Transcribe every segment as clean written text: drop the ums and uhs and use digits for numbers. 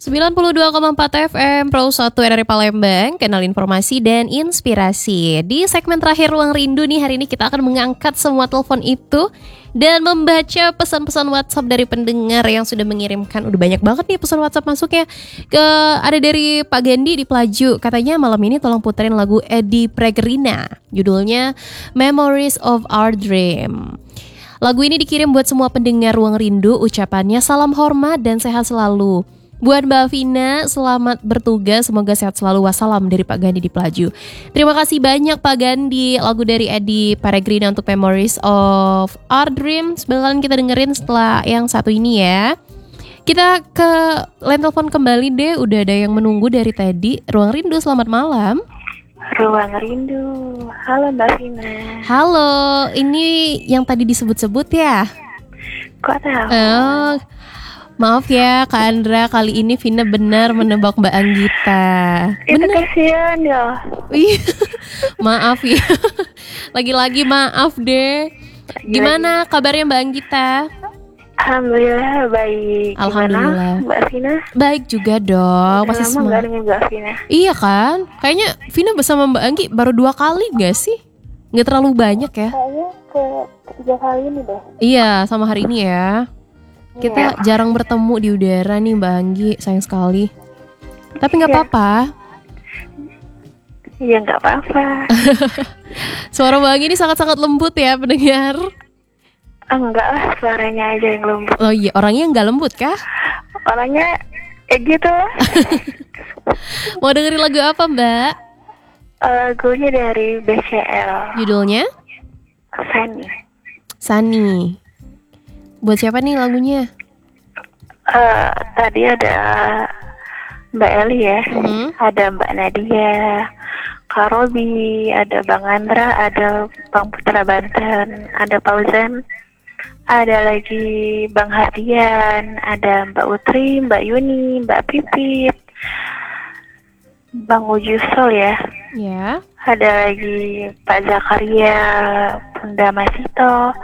92,4 FM Pro 1 RRI Palembang, kanal informasi dan inspirasi. Di segmen terakhir Ruang Rindu nih, hari ini kita akan mengangkat semua telepon itu dan membaca pesan-pesan WhatsApp dari pendengar yang sudah mengirimkan. Udah banyak banget nih pesan WhatsApp masuknya. Ada dari Pak Gendi di Pelaju. Katanya malam ini tolong puterin lagu Eddie Pregerina, judulnya Memories of Our Dream. Lagu ini dikirim buat semua pendengar Ruang Rindu. Ucapannya salam hormat dan sehat selalu. Buat Mbak Vina, selamat bertugas, semoga sehat selalu. Wassalam dari Pak Gandhi di Pelaju. Terima kasih banyak Pak Gandhi. Lagu dari Eddie Peregrina untuk Memories of Our Dreams bakalan kita dengerin setelah yang satu ini ya. Kita ke line telepon kembali deh. Udah ada yang menunggu dari tadi. Ruang Rindu, selamat malam. Ruang Rindu. Halo Mbak Vina. Halo, ini yang tadi disebut-sebut ya? Kok tahu? Maaf ya Kak Andra, kali ini Vina benar menebak Mbak Anggita. Itu kasihan ya. Maaf ya. Lagi-lagi maaf deh. Gimana kabarnya Mbak Anggita? Alhamdulillah baik. Alhamdulillah. Gimana, Mbak Vina? Baik juga dong. Masih lama gak dengan Mbak Vina? Iya kan? Kayaknya Vina bersama Mbak Anggi baru 2 kali gak sih? Gak terlalu banyak ya? Kayaknya ke 3 kali ini deh. Iya, sama hari ini ya. Kita jarang bertemu di udara nih Mbak Anggi, sayang sekali. Tapi gak apa-apa. Iya gak apa-apa. Suara Mbak Anggi ini sangat-sangat lembut ya pendengar. Enggak lah, suaranya aja yang lembut. Oh iya, orangnya gak lembut kah? Orangnya gitu lah. Mau dengerin lagu apa Mbak? Lagunya dari BCL. Judulnya? Sunny. Buat siapa nih lagunya? Tadi ada Mbak Eli ya, ada Mbak Nadia, Kak Robi, ada Bang Andra, ada Bang Putra Banten, ada Fauzan, ada lagi Bang Hardian, ada Mbak Utri, Mbak Yuni, Mbak Pipit, Bang Ujusol ya. Ya. Ada lagi Pak Zakaria, Bunda Masito,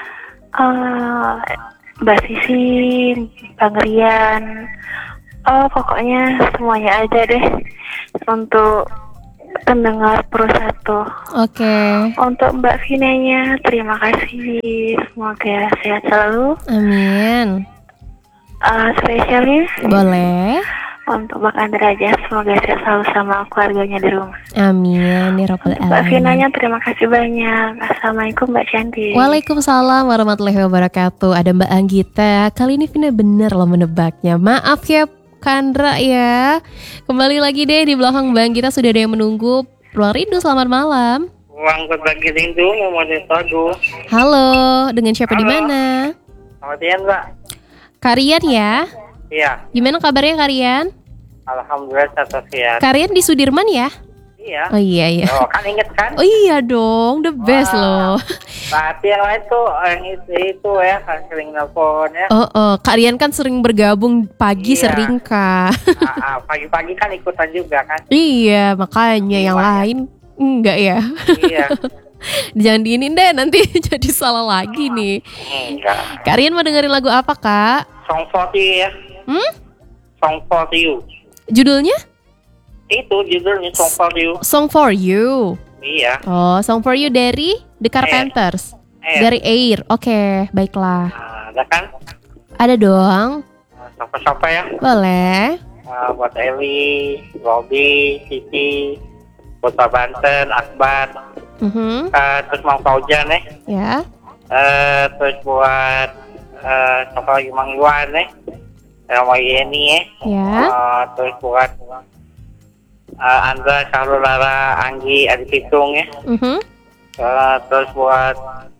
Mbak Sisi, Bang Rian. Pokoknya semuanya aja deh untuk pendengar Pro 1. Oke. Untuk Mbak Vinanya, terima kasih. Semoga sehat selalu. Amin. Spesialnya boleh untuk Mbak Andra aja, semoga sehat selalu sama keluarganya di rumah. Amin ya rabbal alamin. Mbak Vinanya terima kasih banyak. Assalamualaikum Mbak Cantik. Waalaikumsalam warahmatullahi wabarakatuh. Ada Mbak Anggita. Kali ini Vina bener loh menebaknya. Maaf ya Kandra ya. Kembali lagi deh di belakang Mbak Anggita, sudah ada yang menunggu. Ruang Rindu, selamat malam. Ruang berbagi rindu, Muhammad Teguh. Halo, dengan siapa di mana? Selamat siang Mbak. Karian ya? Iya. Gimana kabarnya Karian? Alhamdulillah sehat. Karian di Sudirman ya? Iya. Oh iya. Oh kan inget kan? Oh iya dong, the best loh. Tapi yang lain tuh yang itu ya kan sering nelfon ya. Kalian kan sering bergabung pagi. Iya. Sering kak. Pagi-pagi kan ikutan juga kan? Iya, makanya yang lain enggak ya. Iya. Jangan diinin deh, nanti jadi salah lagi nih. Enggak. Kalian mau dengerin lagu apa kak? Song for you ya. Song for you. Judulnya? Itu judulnya Song for you. Song for you. Iya. Oh, Song for you dari The Carpenters. Dari Air. Oke, baiklah. Ada kan? Ada dong. Siapa ya? Boleh. Buat Eli, Robi, Siti, Putra Banten, Akbar. Terus Mang Fauzan ya. Terus buat siapa lagi, Mang Iwan Mang Yeni ya. Terus buat Andra, Syahrul-Lara, Anggi, Adi Pitung terus buat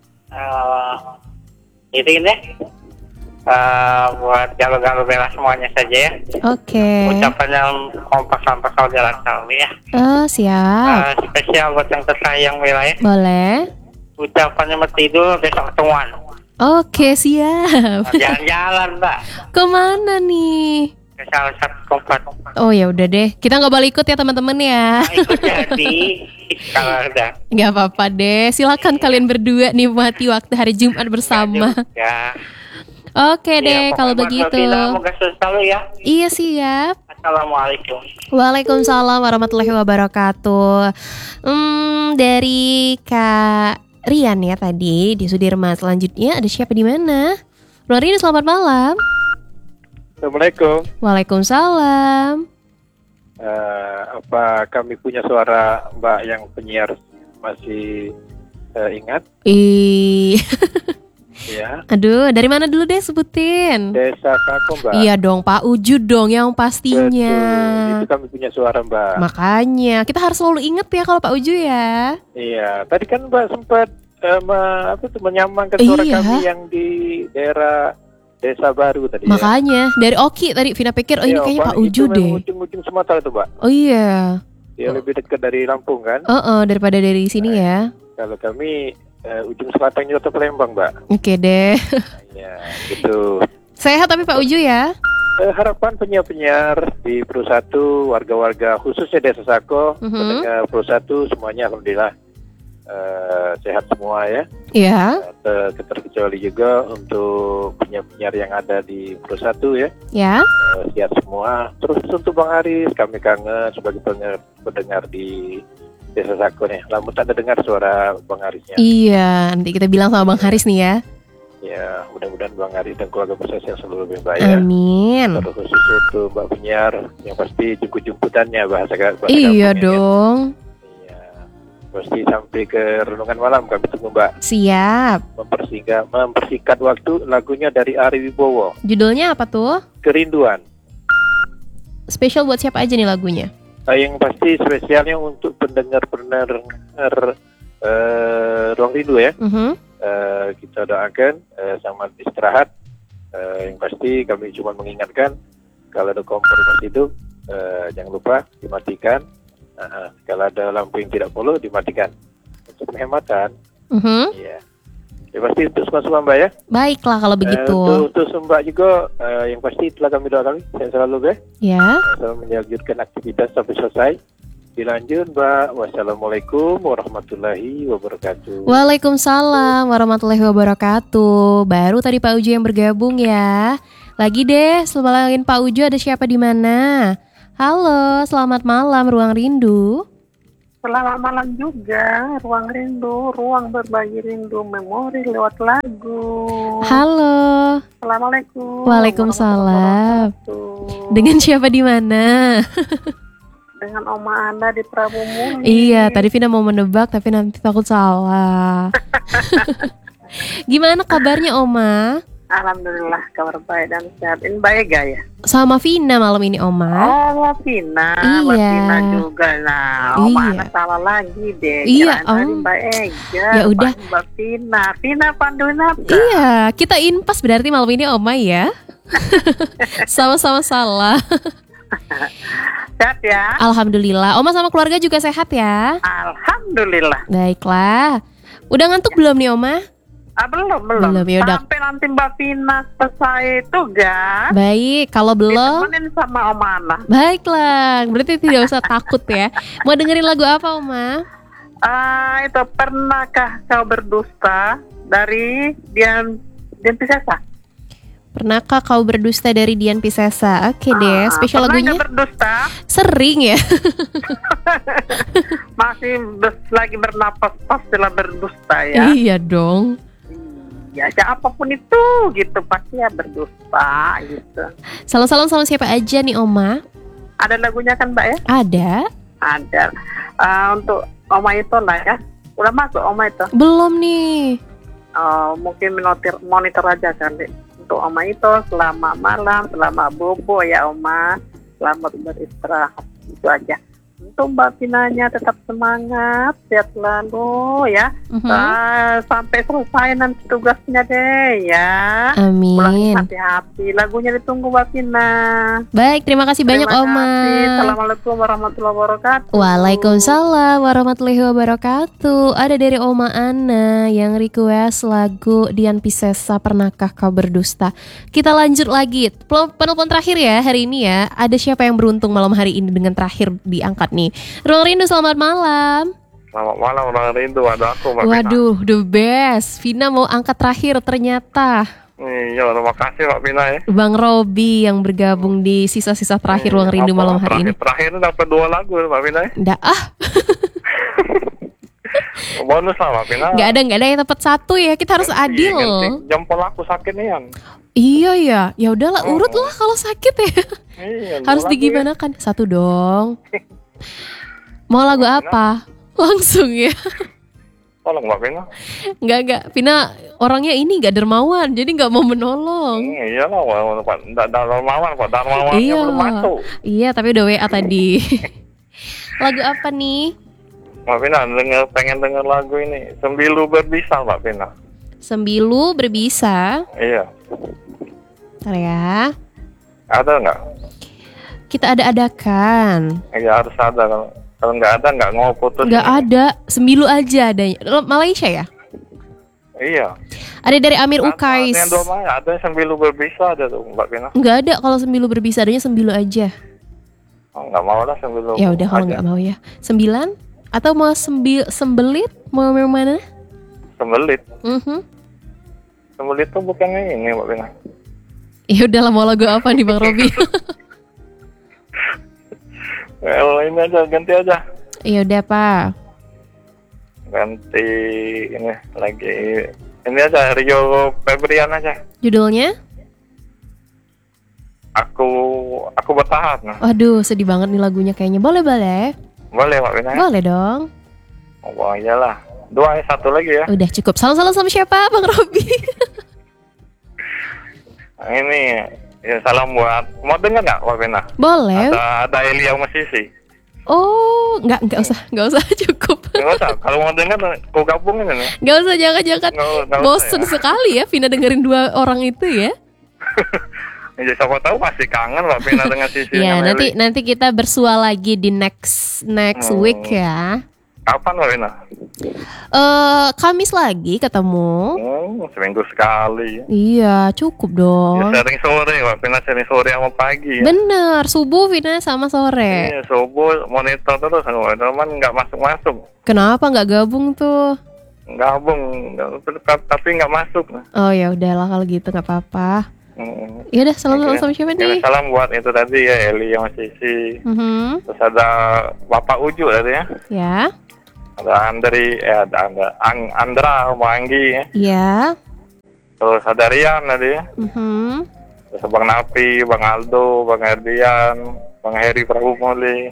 buat Galo-Galo Bella semuanya saja ya. Oke. Ucapannya kompak sampai saudara kami ya. Siap. Spesial buat yang tersayang Bella ya. Boleh. Ucapannya mau tidur, besok ketemuan. Oke, siap. Jalan-jalan Mbak. Kemana nih? Ke salah satu tempat. Oh ya udah deh, kita nggak boleh ikut ya teman-teman ya. Ikut jadi kalau udah. Nggak apa-apa deh, silakan kalian berdua nikmati waktu hari Jumat bersama. Ya. Oke deh Iya, kalau pokoknya buat begitu. Vina, semoga sukses selalu ya. Iya siap. Assalamualaikum. Waalaikumsalam warahmatullahi wabarakatuh. Dari Kak Rian ya tadi di Sudirman. Selanjutnya ada siapa di mana? Ruang Rindu, selamat malam. Assalamualaikum. Waalaikumsalam. Apa kami punya suara Mbak yang penyiar masih ingat? Ya. Aduh, dari mana dulu deh sebutin? Desa Kako, Mbak. Iya dong, Pak Uju dong yang pastinya. Betul. Itu kami punya suara, Mbak. Makanya kita harus selalu inget ya kalau Pak Uju ya. Iya. Tadi kan Mbak sempat menyamangkan suara Iya. kami yang di daerah Desa Baru tadi. Makanya dari Oki tadi Vina pikir ini Iya, kayaknya Pak Itu Uju memang deh. ujung-ujung Sumatera itu, Mbak. Oh iya. Dia lebih dekat dari Lampung kan. Daripada dari sini ya. Kalau kami ujung selatan Kota Palembang, Mbak. Oke deh. Ya, gitu. Sehat tapi Pak Uju ya. Harapan penyiar-penyiar di Pro 1, warga-warga khususnya Desa Sako, pendengar Pro 1 semuanya alhamdulillah sehat semua ya. Iya. Terkecuali juga untuk penyiar-penyiar yang ada di Pro 1 ya. Ya. Sehat semua. Terus untuk Bang Aris, kami kangen sebagai pendengar di Desa Sako nih. Lama tak ada dengar suara Bang Arisnya. Iya, nanti kita bilang sama Bang Haris nih ya. Ya, mudah-mudahan Bang Aris dan keluarga besar yang selalu lebih baik ya. Amin. Terus khusus untuk Mbak penyiar yang pasti jemput-jemputannya bahasa Iya kampungnya, ya. dong. Iya. Pasti sampai ke renungan malam kami tunggu Mbak. Siap. Mempersingkat waktu lagunya dari Ari Wibowo. Judulnya apa tuh? Kerinduan. Spesial buat siapa aja nih lagunya? Yang pasti spesialnya untuk pendengar Ruang Rindu ya. Kita doakan selamat istirahat. Yang pasti kami cuma mengingatkan kalau ada kompor masih hidup jangan lupa dimatikan. Kalau ada lampu yang tidak perlu dimatikan untuk penghematan. Iya. Ya pasti untuk semua Mbak ya. Baiklah kalau begitu. Untuk Mbak juga yang pasti telah kami doakan saya selalu ya. Ya. Selalu melanjutkan aktivitas sampai selesai. Dilanjut Mbak. Wassalamualaikum warahmatullahi wabarakatuh. Waalaikumsalam warahmatullahi wabarakatuh. Baru tadi Pak Uju yang bergabung ya. Lagi deh, selain Pak Uju ada siapa di mana? Halo, selamat malam Ruang Rindu. Selamat malam juga, Ruang Rindu, ruang berbagi rindu, memori lewat lagu. Halo. Assalamualaikum. Waalaikumsalam. Warahmatullahi Dengan siapa di mana? Dengan Oma Anda di Prabu Muli. Iya, tadi Vina mau menebak tapi nanti takut salah. Gimana kabarnya Oma? Alhamdulillah kabar baik dan sehat. Ini baik gak ya? Sama Vina malam ini Oma. Oh, Vina. Iya. Vina juga. Nah, Oma Iya. Anda salah lagi deh. Iya, Kirain tadi Mbak Ega. Ya udah. Mbak Vina. Vina panduin apa? Iya, kita impas berarti malam ini Oma ya. Sama-sama salah. Sehat ya? Alhamdulillah. Oma sama keluarga juga sehat ya. Alhamdulillah. Baiklah. Udah ngantuk belum nih Oma? Belum. Belum, yaudah. Sampai nanti Mbak Vina selesai tugas. Baik, kalau belum Ditemenin sama Oma Ana. baiklah. Berarti tidak usah takut ya. Mau dengerin lagu apa Oma? Itu pernahkah kau berdusta dari Dian Piscesa? Pernahkah kau berdusta dari Dian Piscesa? Oke deh, spesial pernah lagunya. nggak berdusta? Sering ya. Masih lagi bernapas pastilah berdusta ya. Iya dong. Ya apapun itu gitu pasti ya berdusta gitu. Salam-salam sama siapa aja nih Oma? Ada lagunya kan Mbak ya? Ada? Ada. Untuk Oma itu lah ya. Udah masuk Oma itu? Belum nih. Mungkin monitor aja kali. Untuk Oma itu selamat malam, selamat bobo ya Oma. Selamat beristirahat. Itu aja. Untuk Mbak Vinanya tetap semangat, sehat selalu ya. Sampai selesai nanti tugasnya deh ya. Amin. Pulang hati-hati. Lagunya ditunggu Mbak Vina. Baik, terima kasih banyak Oma. Assalamualaikum warahmatullahi wabarakatuh. Waalaikumsalam warahmatullahi wabarakatuh. Ada dari Oma Ana yang request lagu Dian Piscesa Pernahkah Kau Berdusta. Kita lanjut lagi. Penelpon terakhir ya hari ini ya. Ada siapa yang beruntung malam hari ini dengan terakhir diangkat nih? Ruang Rindu, selamat malam. Selamat malam Ruang Rindu. Ada aku Mbak Vina. Waduh, the best. Vina mau angkat terakhir ternyata. Iya, terima kasih Pak Pina ya. Bang Robi yang bergabung di sisa-sisa terakhir Ruang Rindu malam hari ini. Terakhir dapat 2 lagu Pak Pina ya. Nggak Bonus lah Pak Pina. Nggak ada yang dapat 1 ya. Kita harus adil. Jempol aku sakit nih Yan. Iya ya. Ya udahlah, urut lah kalau sakit ya. Iya, Harus digimanakan. 1 dong. Mau lagu apa? Langsung ya. Tolong Mbak Pina. Enggak. Pina orangnya ini enggak dermawan, jadi enggak mau menolong. Iya lah, Pak Darmawan, Pak Darmawan belum masuk. Iya, tapi udah WA tadi. Lagu apa nih? Mbak Pina, pengen denger lagu ini. Sembilu Berbisa, Mbak Pina. Sembilu Berbisa. Iya. Bentar ya. Ada nggak? Kita ada-adakan. Iya, harus ada. Kalau nggak ada, nggak mau putus. Nggak ada. Sembilu aja adanya. Malaysia ya? Iya. Ada dari Amir Ukais. Ada yang Sembilu Berbisa ada tuh Mbak Pina. Nggak ada kalau Sembilu Berbisa, adanya Sembilu aja. Oh, nggak mau lah Sembilu. Ya udah kalau nggak mau ya. 9 atau mau sembelit? Mau yang mana? Sembelit. Sembelit tuh bukannya ini Mbak Pina. Ya udahlah, mau lagu apa nih Bang Robi? Ini aja, ganti aja. Ya udah Pak. Ganti ini lagi. Ini aja Rio Febrian aja. Judulnya? Aku bertahan. Waduh, sedih banget nih lagunya kayaknya. Boleh. Boleh Mbak Pina? Boleh dong. Oh iyalah. 1 lagi ya. Udah cukup. Salam sama siapa Bang Robi? Ini ya, salam buat, mau denger nggak Mbak Pina? Boleh. Ada Elia Musisi. Oh, nggak usah cukup. Nggak usah. Kalau mau denger, kau gabungin ini. Nggak usah, jangan. Bosen ya. sekali ya Vina dengerin 2 orang itu ya. Ya, siapa tahu masih kangen Mbak Pina dengan Sisi. Ya nanti kita bersua lagi di next week ya. Kapan Mbak Pina? Kamis lagi ketemu. Seminggu sekali. Iya, cukup dong. Ya, sering sore Mbak Pina, sering sore sama pagi. Ya. Bener, subuh Vina sama sore. Iya, subuh monitor terus, teman nggak masuk. Kenapa nggak gabung tuh? Gabung, tapi nggak masuk. Oh ya udahlah kalau gitu nggak apa-apa. Ya udah, salam sama siapa nih? Salam buat itu tadi ya, Eli yang Sisi. Terus ada Bapak Uju tadi ya. Ya. Ada Andra sama Anggi ya. Iya. Terus ada Rian tadi ya. Terus Bang Napi, Bang Aldo, Bang Erdian, Bang Heri Prabumoli.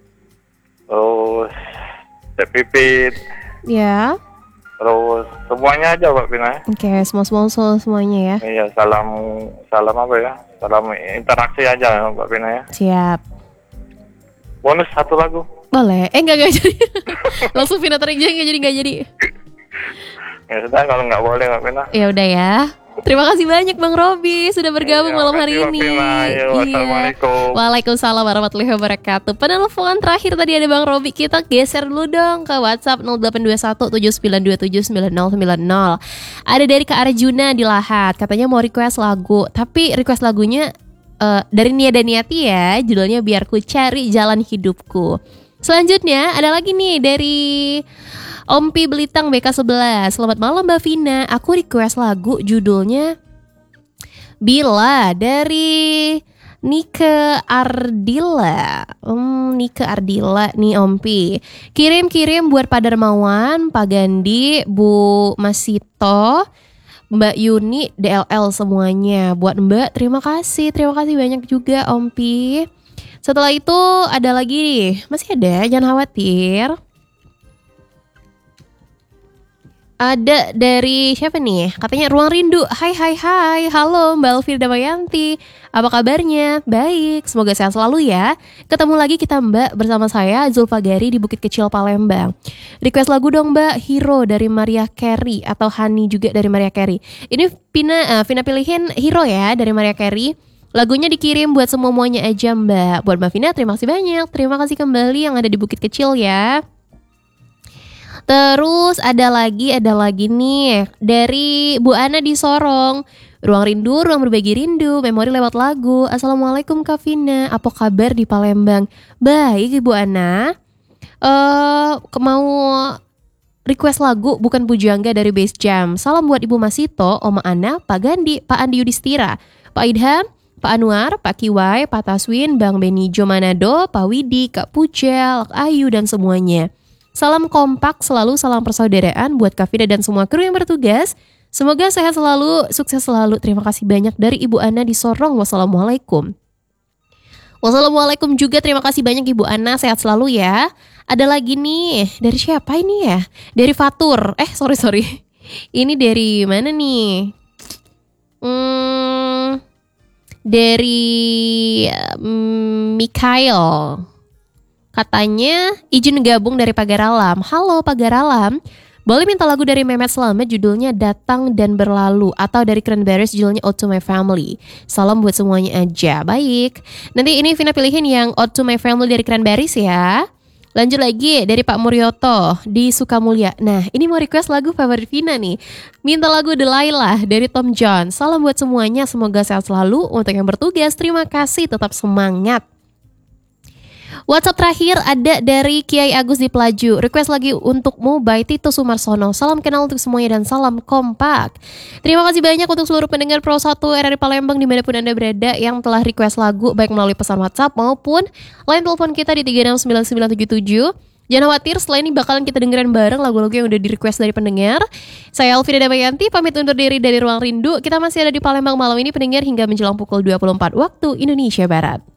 Terus Cek Pipit. Ya. Terus semuanya aja Mbak Pina. Oke, semuanya ya. Iya, salam apa ya? Salam interaksi aja Mbak Pina ya. Siap. Bonus 1 lagu. Boleh. Enggak jadi. Langsung Vina terjadi nggak jadi. Ya sudah, kalau nggak boleh Mbak Pina. Ya udah ya. Terima kasih banyak Bang Robi sudah bergabung malam hari ini. Wassalamualaikum. Waalaikumsalam warahmatullahi wabarakatuh. Penelpon terakhir tadi ada Bang Robi. Kita geser dulu dong ke WhatsApp 082179279090. Ada dari Kak Arjuna di Lahat. Katanya mau request lagu, tapi request lagunya dari Nia Daniati ya. Judulnya Biar Ku Cari Jalan Hidupku. Selanjutnya ada lagi nih dari Ompi Belitang BK11. Selamat malam Mbak Vina. Aku request lagu judulnya Bila dari Nike Ardila. Nike Ardila nih Ompi. Kirim buat Pak Darmawan, Pak Gandhi, Bu Masito, Mbak Yuni, DLL semuanya. Buat Mbak, terima kasih banyak juga Ompi. Setelah itu ada lagi, masih ada, jangan khawatir. Ada dari siapa nih? Katanya Ruang Rindu. Hai, halo Mbak Elvira Damayanti. Apa kabarnya? Baik, semoga sehat selalu ya. Ketemu lagi kita Mbak bersama saya Zulfa Gari di Bukit Kecil Palembang. Request lagu dong Mbak, Hero dari Mariah Carey atau Honey juga dari Mariah Carey. Ini Vina pilihin Hero ya dari Mariah Carey. Lagunya dikirim buat semuanya aja Mbak. Buat Mbak Vina terima kasih banyak. Terima kasih kembali yang ada di Bukit Kecil ya. Terus ada lagi nih dari Bu Ana di Sorong. Ruang Rindu, ruang berbagi rindu, memori lewat lagu. Assalamualaikum Kak Vina, apa kabar di Palembang? Baik Ibu Ana. Mau request lagu bukan pujangga dari Base Jam. Salam buat Ibu Masito, Oma Ana, Pak Gandhi, Pak Andi Yudhistira, Pak Idham, Pak Anwar, Pak Kiwai, Pak Taswin, Bang Benijo Manado, Pak Widi, Kak Pucel, Kak Ayu, dan semuanya. Salam kompak selalu, salam persaudaraan buat Kak Vida dan semua kru yang bertugas. Semoga sehat selalu, sukses selalu. Terima kasih banyak dari Ibu Ana di Sorong. Wassalamualaikum. Wassalamualaikum juga, terima kasih banyak Ibu Ana, sehat selalu ya. Ada lagi nih, dari siapa ini ya? Dari Fatur, sorry. Ini dari mana nih? Dari Mikael. Katanya izin gabung dari Pagar Alam. Halo Pagar Alam, boleh minta lagu dari Mehmet Slamet judulnya Datang dan Berlalu, atau dari Cranberries judulnya Ode to My Family. Salam buat semuanya aja. Baik, nanti ini Vina pilihin yang Ode to My Family dari Cranberries ya. Lanjut lagi dari Pak Muryoto di Sukamulya. Nah, ini mau request lagu favorit Vina nih. Minta lagu Delilah dari Tom John. Salam buat semuanya, semoga sehat selalu. Untuk yang bertugas, terima kasih, tetap semangat. WhatsApp terakhir ada dari Kiai Agus di Pelaju. Request lagi untukmu by Tito Sumarsono. Salam kenal untuk semuanya dan salam kompak. Terima kasih banyak untuk seluruh pendengar Pro 1 RRI Palembang dimanapun Anda berada yang telah request lagu baik melalui pesan WhatsApp maupun line telepon kita di 369977. Jangan khawatir, setelah ini bakalan kita dengerin bareng lagu-lagu yang udah di request dari pendengar. Saya Elvira Damayanti pamit undur diri dari Ruang Rindu. Kita masih ada di Palembang malam ini pendengar hingga menjelang pukul 24 waktu Indonesia Barat.